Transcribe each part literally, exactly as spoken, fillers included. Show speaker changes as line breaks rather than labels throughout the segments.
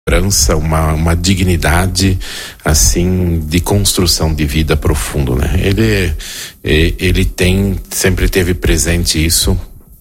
Uma, uma dignidade assim de construção de vida profundo, né? Ele ele tem sempre teve presente isso.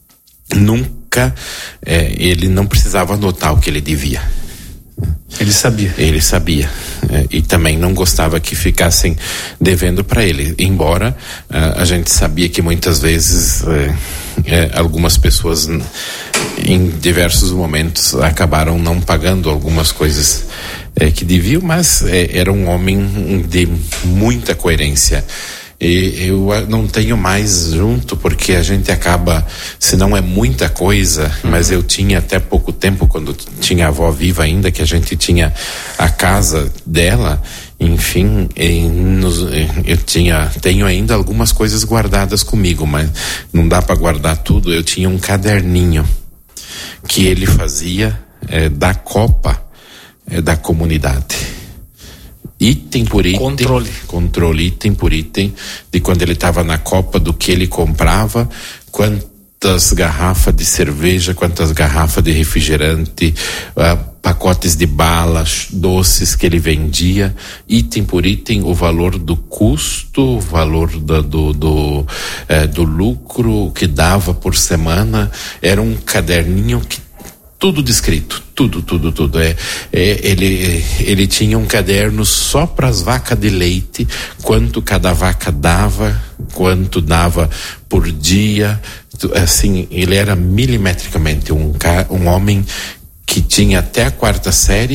Nunca é, ele não precisava anotar o que ele devia.
Ele sabia.
Ele sabia. É, e também não gostava que ficassem devendo para ele. Embora a, a gente sabia que muitas vezes é, é, algumas pessoas em diversos momentos acabaram não pagando algumas coisas é, que deviam, mas é, era um homem de muita coerência. E eu não tenho mais junto, porque a gente acaba, se não é muita coisa, uhum. Mas eu tinha até pouco tempo, quando tinha a avó viva ainda, que a gente tinha a casa dela, enfim, e nos, eu tinha, tenho ainda algumas coisas guardadas comigo, mas não dá para guardar tudo. Eu tinha um caderninho que ele fazia é, da Copa é, da comunidade. Item por item, controle. controle item por item, de quando ele estava na Copa, do que ele comprava, quantas garrafas de cerveja, quantas garrafas de refrigerante, uh, pacotes de balas, doces que ele vendia, item por item, o valor do custo, o valor do, do, do, eh, do lucro que dava por semana. Era um caderninho que tudo descrito, tudo, tudo, tudo. É, é, ele, ele tinha um caderno só para as vacas de leite, quanto cada vaca dava, quanto dava por dia. Assim, ele era milimetricamente um, um homem que tinha até a quarta série.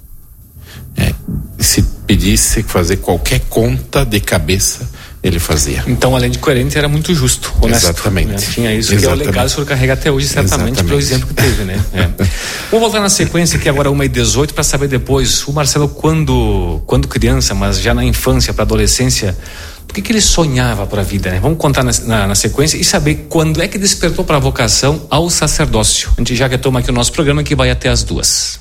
É, se pedisse fazer qualquer conta de cabeça, ele fazia.
Então, além de coerente, era muito justo, honesto.
Exatamente.
Né? Tinha isso.
Exatamente.
Que é o legado que o senhor carrega até hoje, certamente, pelo exemplo que teve, né? É. Vamos voltar na sequência aqui agora, uma e dezoito, para saber depois, o Marcelo, quando, quando criança, mas já na infância, para adolescência, por que que ele sonhava para a vida, né? Vamos contar na, na, na sequência e saber quando é que despertou para a vocação ao sacerdócio. A gente já retoma aqui o nosso programa, que vai até as duas.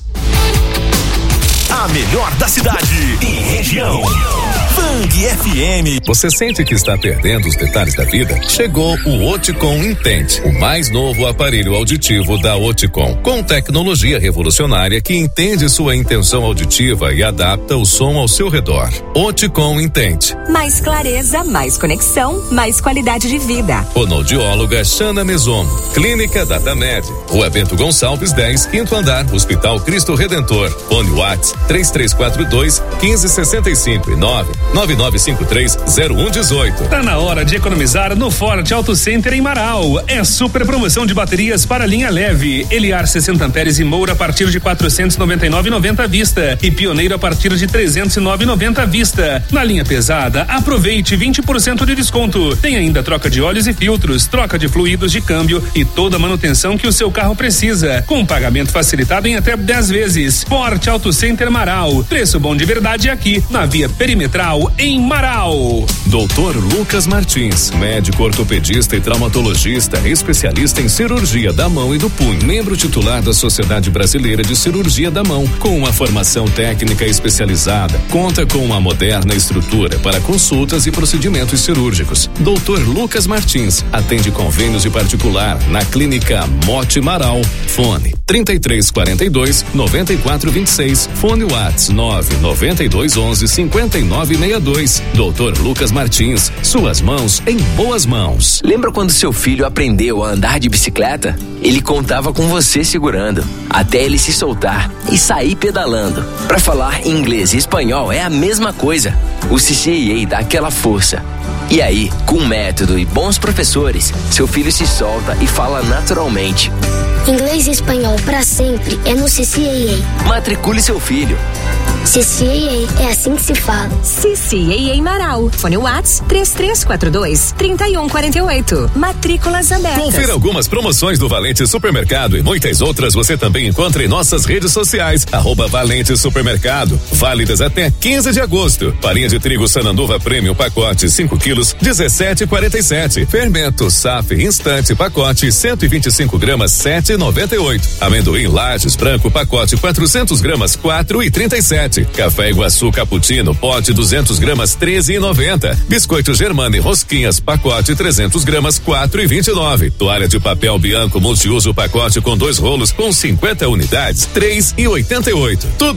A melhor da cidade e região. Bang F M.
Você sente que está perdendo os detalhes da vida? Chegou o Oticom Intente, o mais novo aparelho auditivo da Oticom, com tecnologia revolucionária que entende sua intenção auditiva e adapta o som ao seu redor. Oticom Intente.
Mais clareza, mais conexão, mais qualidade de vida.
Fonoaudióloga Xana Meson. Clínica Datamed. Rua Bento Gonçalves dez, quinto andar, Hospital Cristo Redentor. Fone WhatsApp três três quatro dois, um cinco seis cinco e nove nove nove cinco três zero um um oito.
Tá na hora de economizar no Forte Auto Center em Marau. É super promoção de baterias para linha leve. Eliar sessenta amperes e Moura a partir de quatrocentos e noventa e nove reais e noventa centavos à vista e Pioneiro a partir de trezentos e nove reais e noventa centavos à vista. Na linha pesada, aproveite vinte por cento de desconto. Tem ainda troca de óleos e filtros, troca de fluidos de câmbio e toda a manutenção que o seu carro precisa, com pagamento facilitado em até dez vezes. Forte Auto Center Marau. Preço bom de verdade aqui na Via Perimetral em Marau.
doutor Lucas Martins, médico ortopedista e traumatologista, especialista em cirurgia da mão e do punho, membro titular da Sociedade Brasileira de Cirurgia da Mão, com uma formação técnica especializada, conta com uma moderna estrutura para consultas e procedimentos cirúrgicos. doutor Lucas Martins atende convênios de particular na Clínica Mote Marau. Fone trinta e três quarenta e dois, noventa e quatro vinte e seis, fone WhatsApp nove noventa e dois onze cinquenta e nove sessenta e dois. doutor Lucas Martins, suas mãos em boas mãos.
Lembra quando seu filho aprendeu a andar de bicicleta? Ele contava com você segurando, até ele se soltar e sair pedalando. Para falar inglês e espanhol é a mesma coisa. O C C A A dá aquela força. E aí, com método e bons professores, seu filho se solta e fala naturalmente.
Inglês e espanhol para sempre é no C C A A.
Matricule seu filho.
C C A A, é assim que se fala.
C C A A Marau. Fone WhatsApp três três quatro dois, trinta e um quarenta e oito. Matrículas abertas.
Confira algumas promoções do Valente Supermercado e muitas outras você também encontra em nossas redes sociais. Arroba Valente Supermercado. Válidas até quinze de agosto. Farinha de trigo Sananduva Premium pacote cinco quilos, dezessete e quarenta e sete. Fermento S A F Instante pacote cento e vinte e cinco gramas, sete e noventa e oito. Amendoim Lages branco pacote quatrocentos gramas, quatro e trinta e sete. doce. Café Iguaçu Cappuccino, pote duzentos gramas, treze e noventa. Biscoito Germane Rosquinhas, pacote trezentos gramas, quatro e vinte e nove. Toalha de papel Bianco multiuso, pacote com dois rolos com cinquenta unidades, três e oitenta e oito. Tudo